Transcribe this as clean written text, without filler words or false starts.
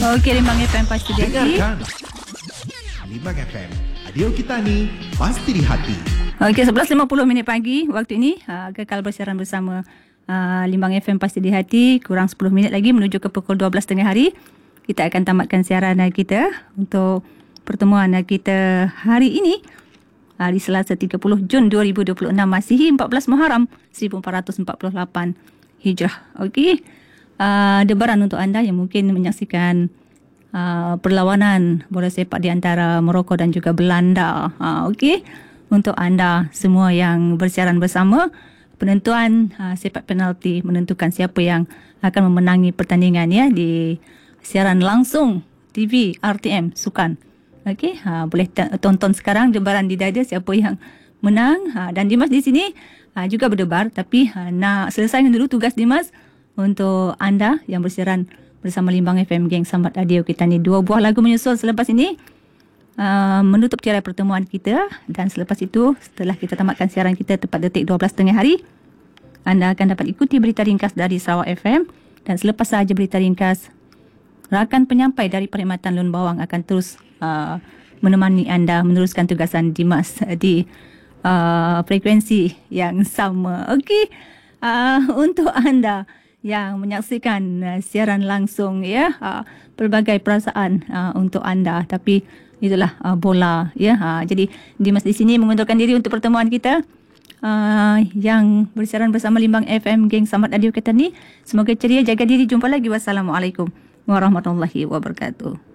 Okey, Limbang FM pasti di hati. Dengarkan Limbang FM, radio kita ni pasti di hati. Okey, 11.50 pagi waktu ini kekal bersiaran bersama Limbang FM pasti di hati. Kurang 10 minit lagi menuju ke pukul 12 tengah hari. Kita akan tamatkan siaran kita untuk pertemuan kita hari ini. Hari Selasa 30 Jun 2026 Masihi 14 Muharram 1448 Hijrah. Okey. Debaran untuk anda yang mungkin menyaksikan perlawanan bola sepak di antara Morocco dan juga Belanda. Okey. Untuk anda semua yang bersiaran bersama, penentuan sepak penalti menentukan siapa yang akan memenangi pertandingan ya di siaran langsung TV RTM Sukan. Okey, boleh tonton sekarang debaran di dada siapa yang menang. Dan Dimas di sini juga berdebar, tapi nak selesaikan dulu tugas Dimas untuk anda yang bersiaran bersama Limbang FM Geng Sambat Radio kita ni. 2 buah lagu menyusul selepas ini menutup tirai pertemuan kita. Dan selepas itu, setelah kita tamatkan siaran kita tepat detik 12 tengah hari, anda akan dapat ikuti berita ringkas dari Sarawak FM. Dan selepas sahaja berita ringkas, rakan penyampai dari Perkhidmatan Lun Bawang akan terus menemani anda meneruskan tugasan Dimas di frekuensi yang sama. Okey, untuk anda yang menyaksikan siaran langsung ya, pelbagai perasaan untuk anda, tapi itulah bola ya. Jadi Dimas di sini mengundurkan diri untuk pertemuan kita yang bersiaran bersama Limbang FM Geng Samad Radio kita ni. Semoga ceria, jaga diri, jumpa lagi. Wassalamualaikum warahmatullahi wabarakatuh.